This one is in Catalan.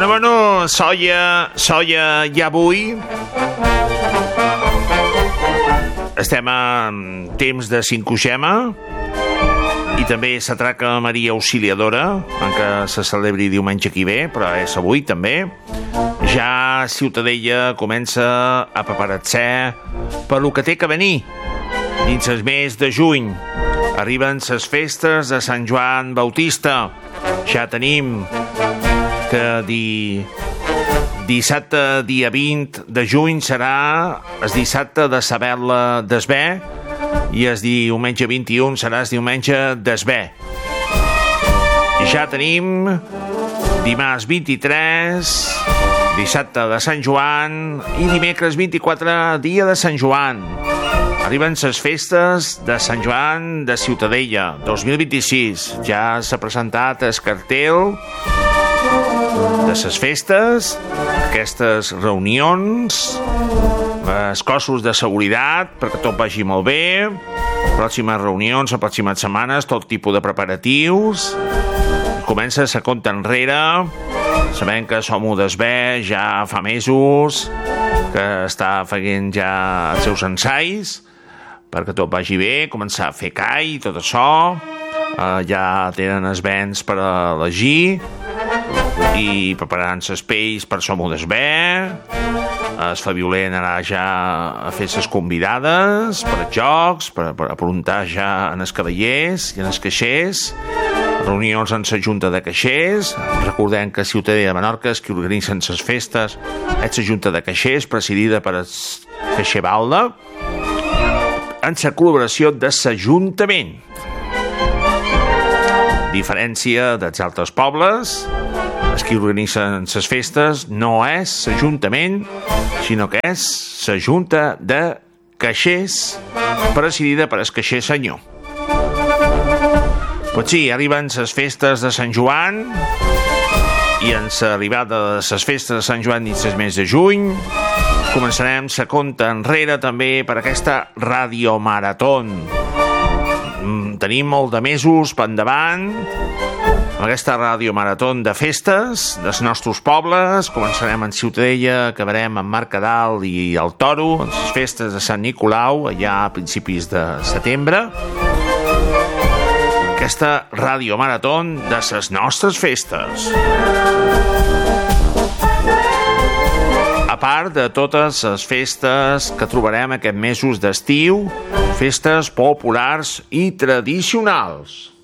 Bueno, soia i avui estem en temps de Cinquagema i també s'atraca Maria Auxiliadora, en què se celebri diumenge que ve, però és avui també. Ja Ciutadella comença a preparar-se per lo que té que venir. Dins el mes de juny arriben les festes de Sant Joan Bautista. Ja tenim que dissabte, dia 20 de juny, serà el dissabte de Saber-la d'Esbé i el diumenge 21 serà el diumenge d'Esbé. I ja tenim dimarts 23, dissabte de Sant Joan i dimecres 24, dia de Sant Joan. Arriben les festes de Sant Joan de Ciutadella 2026. Ja s'ha presentat el cartell de les festes, aquestes reunions, els cossos de seguretat perquè tot vagi molt bé, pròximes reunions, a pròximes setmanes, tot tipus de preparatius. Comença a compte enrere, sabent que Som-ho d'Esbé ja fa mesos que està fent ja els seus ensaios perquè tot vagi bé, començar a fer call, tot això. Ja tenen els vents per elegir i preparant els pells per Som-ho d'Esbé. El Fabioler anarà ja a fer les convidades per als jocs, per aprontar ja en els cavallers i en els caixers, reunions en la Junta de Caixers. Recordem que Ciutadella de Menorca és qui organitzen les festes, és la Junta de Caixers presidida per el caixer Balda, en la col·laboració de l'Ajuntament. Diferència dels altres pobles, els que organitzen les festes no és l'Ajuntament, sinó que és la Junta de Caixers, presidida per el caixer senyor. Pues sí, arriben les festes de Sant Joan i en l'arribada de les festes de Sant Joan dins el mes de juny començarem la compte enrere també per aquesta radiomarató. Tenim molt de mesos per endavant amb aquesta radiomarató de festes dels nostres pobles. Començarem en Ciutadella, acabarem en Mercadal i el Toro, en les festes de Sant Nicolau, allà a principis de setembre. Aquesta radiomarató de les nostres festes. A part de totes les festes que trobarem aquests mesos d'estiu, festes populars i tradicionals.